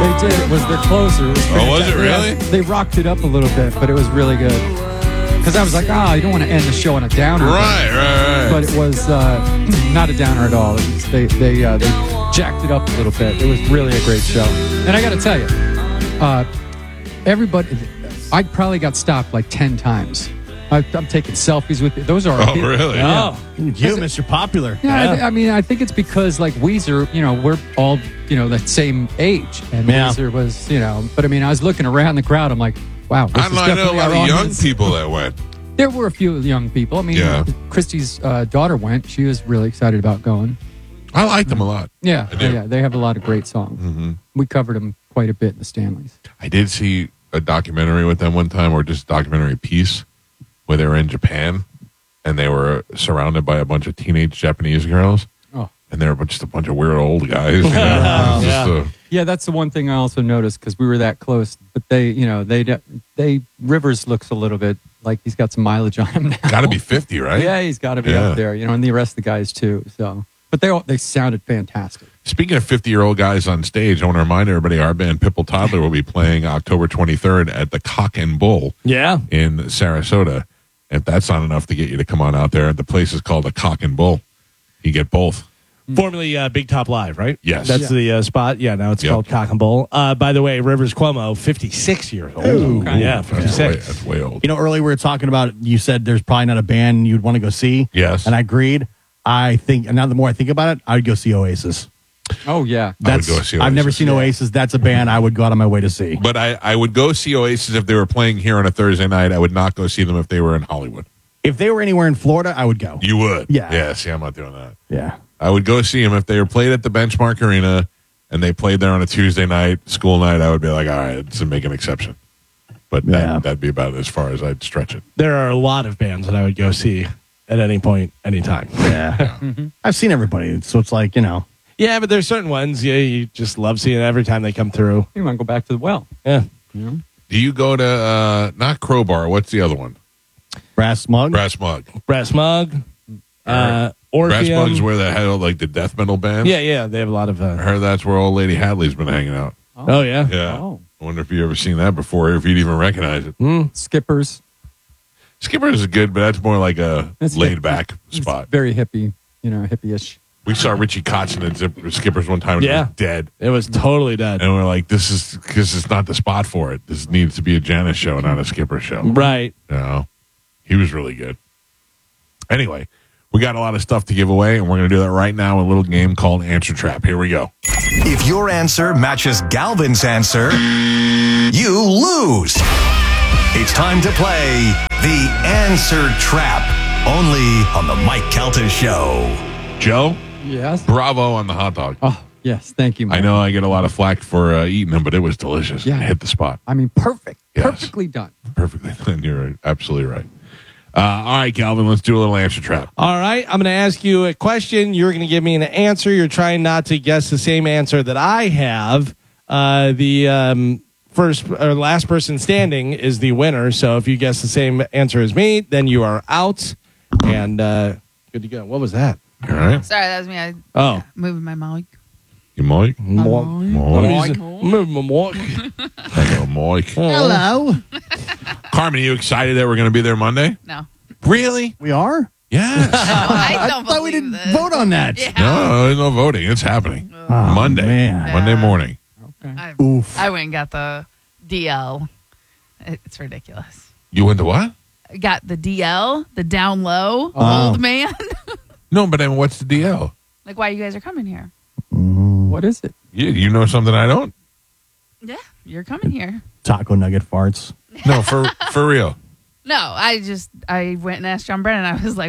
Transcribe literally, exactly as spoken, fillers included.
They did. It was their closer. It was Oh, was it really? They rocked it up a little bit, but it was really good. Because I was like, ah, oh, you don't want to end the show on a downer. Right, right, right. But it was uh, not a downer at all. It was, they they uh, they jacked it up a little bit. It was really a great show. And I got to tell you, uh, everybody, I probably got stopped like ten times. I, I'm taking selfies with you. Those are Oh, really? Yeah. Oh, you, Mister Popular. Yeah, Yeah. I, I mean, I think it's because like Weezer, you know, we're all, you know, the same age, and Yeah. Weezer was, you know, but I mean, I was looking around the crowd. I'm like, wow, this I, is know, I know a definitely lot our of young audience. people that went. There were a few young people. I mean, Yeah. Christy's uh, daughter went. She was really excited about going. I like them a lot. Yeah, I do. yeah, they have a lot of great songs. Mm-hmm. We covered them quite a bit in the Stanleys. I did see a documentary with them one time, or just a documentary piece, where they were in Japan and they were surrounded by a bunch of teenage Japanese girls. Oh. And they were just a bunch of weird old guys. You know? Just, Yeah. uh, Yeah, that's the one thing I also noticed because we were that close. But they, you know, they, they Rivers looks a little bit like he's got some mileage on him now. got to be fifty, right? Yeah, he's got to be Yeah. up there, you know, and the rest of the guys too. So, but they all they sounded fantastic. Speaking of fifty-year-old guys on stage, I want to remind everybody our band Pipple Toddler will be playing October twenty-third at the Cock and Bull Yeah. in Sarasota. If that's not enough to get you to come on out there, the place is called the Cock and Bull. You get both. Formerly uh, Big Top Live, right? Yes. That's Yeah. the uh, spot. Yeah, now it's Yep. called Cock and Bull. Uh, by the way, Rivers Cuomo, fifty-six years old. Ooh. Yeah, That's way, fifty-six. that's way old. You know, earlier we were talking about, you said there's probably not a band you'd want to go see. Yes. And I agreed. I think, and now the more I think about it, I would go see Oasis. Oh yeah, I would That's, go see I've never Oasis. seen Oasis. That's a band I would go out of my way to see. But I, I would go see Oasis if they were playing here on a Thursday night. I would not go see them if they were in Hollywood. If they were anywhere in Florida, I would go. You would? Yeah. Yeah, see, I'm not doing that. Yeah. I would go see them if they were played at the Benchmark Arena and they played there on a Tuesday night, school night. I would be like, all right, let's make an exception. But that, Yeah. that'd be about as far as I'd stretch it. There are a lot of bands that I would go see at any point, anytime. Yeah. I've seen everybody. So it's like, you know. Yeah, but there's certain ones yeah, you just love seeing every time they come through. you want to go back to the well? Yeah. You know? Do you go to, uh, not Crowbar, what's the other one? Brass Mug. Brass Mug. Brass Mug, uh, Brass Orpheum. Mug's where they had like the death metal band. Yeah, yeah, they have a lot of. I Uh, heard that's where old Lady Hadley's been hanging out. oh, yeah. Yeah. Oh. I wonder if you ever seen that before, or if you'd even recognize it. Mm. Skippers. Skippers is good, but that's more like a It's laid back It's spot. very hippie, you know, hippie-ish. We saw Richie Kotzen at Zip- Skippers one time and Yeah. he was dead. It was totally dead. And we're like, this is because it's not the spot for it. This needs to be a Janice show, not a Skipper show. Right. You know, he was really good. Anyway, we got a lot of stuff to give away, and we're going to do that right now in a little game called Answer Trap. Here we go. If your answer matches Galvin's answer, you lose. It's time to play the Answer Trap, only on the Mike Calta Show. Joe, Yes. bravo on the hot dog. Oh, yes. Thank you, Mike. I know I get a lot of flack for uh, eating them, but it was delicious. Yeah. It hit the spot. I mean, perfect. Yes. Perfectly done. Perfectly. And you're absolutely right. Uh, all right, Calvin, let's do a little answer trap. All right. I'm going to ask you a question. You're going to give me an answer. You're trying not to guess the same answer that I have. Uh, the um, first or last person standing is the winner. So if you guess the same answer as me, then you are out. And uh, good to go. What was that? All right. Sorry, that was me. I Oh. moving my mic. You Mike? Mo- Mike. Move my mic. Hello, Mike. Hello. Carmen, are you excited that we're going to be there Monday? No. Really? We are? Yes. I I don't thought we believe didn't this. vote on that. Yeah. No, there's no voting. It's happening. Oh, Monday. man. Monday morning. I, Oof. I went and got the D L. It's ridiculous. You went to what? I got the D L, the down low, Oh. old man. No, but I mean, what's the D L? Like, why you guys are coming here? What is it? You, you know something I don't? Yeah, you're coming here. Taco nugget farts. No, for for real. No, I just, I went and asked John Brennan. I was like,